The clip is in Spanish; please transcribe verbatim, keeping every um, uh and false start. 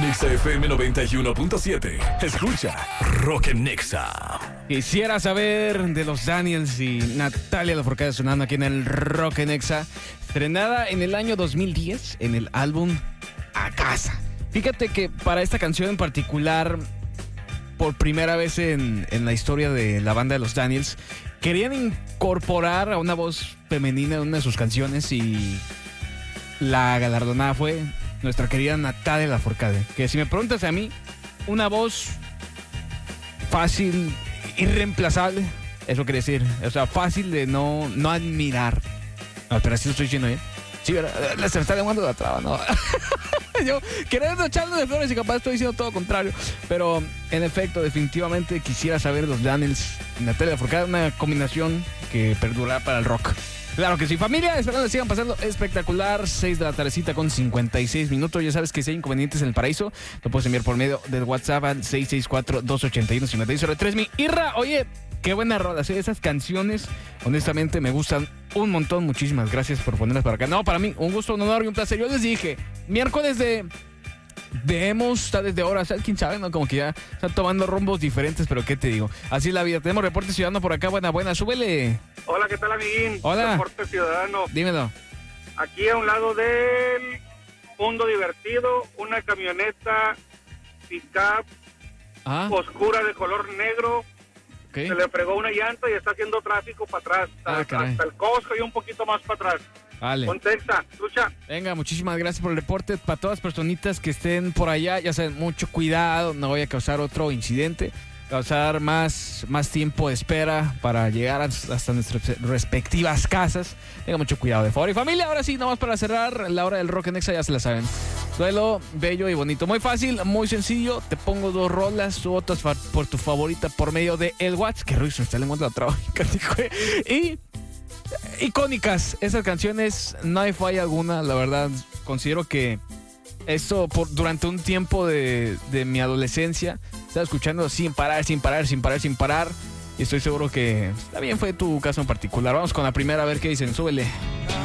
Exa F M noventa y uno punto siete. Escucha Rock en Exa. Quisiera saber de los Daniels y Natalia Lafourcade sonando aquí en el Rock en Exa. Estrenada en el año dos mil diez en el álbum A Casa. Fíjate que para esta canción en particular, por primera vez en, en la historia de la banda de los Daniels, querían incorporar a una voz femenina en una de sus canciones y la galardonada fue nuestra querida Natalia Lafourcade. Que si me preguntas a mí, una voz fácil, irreemplazable, eso quiere decir, o sea, fácil de no, no admirar. No, pero así lo estoy diciendo, ¿eh? Sí, ¿verdad? Se me está llamando la traba, ¿no? Yo queriendo echarle de flores y capaz estoy diciendo todo lo contrario. Pero, en efecto, definitivamente quisiera saber los Daniels y Natalia Lafourcade, una combinación que perdurará para el rock. Claro que sí, familia, esperando que sigan pasando espectacular. seis de la tardecita con cincuenta y seis minutos. Ya sabes que si hay inconvenientes en el paraíso, lo puedes enviar por medio del WhatsApp al seis seis cuatro, dos ocho uno, cinco seis cero tres. Mi Irra, oye, qué buena rola, ¿sí? Esas canciones, honestamente, me gustan un montón. Muchísimas gracias por ponerlas para acá. No, para mí, un gusto, un honor y un placer. Yo les dije, miércoles de... Demos, tal vez de horas, quién sabe, ¿no? Como que ya están tomando rumbos diferentes, pero ¿qué te digo? Así es la vida. Tenemos reporte ciudadano por acá. Buena, buena, súbele. Hola, ¿qué tal, amiguín? Hola. Reporte ciudadano. Dímelo. Aquí a un lado del Mundo Divertido, una camioneta pick-up Ah, oscura de color negro. ok. Se le fregó una llanta y está haciendo tráfico para atrás. Ah, hasta, caray. hasta el Costco y un poquito más para atrás. Vale. Ponte Exa, escucha. Venga, muchísimas gracias por el reporte. Para todas las personitas que estén por allá, ya saben, mucho cuidado, no voy a causar otro incidente, causar más, más tiempo de espera para llegar hasta nuestras respectivas casas. Tenga mucho cuidado, de favor. Y familia, ahora sí, nada más para cerrar la hora del Rock en Exa, ya se la saben. Duelo bello y bonito. Muy fácil, muy sencillo. Te pongo dos rolas, tú votas por tu favorita por medio de el WhatsApp. Que ruido, está lengua la traba. Y... icónicas, esas canciones, no hay falla alguna, la verdad. Considero que esto por, durante un tiempo de, de mi adolescencia estaba escuchando sin parar, sin parar, sin parar, sin parar. Y estoy seguro que también fue tu caso en particular. Vamos con la primera, a ver qué dicen, súbele.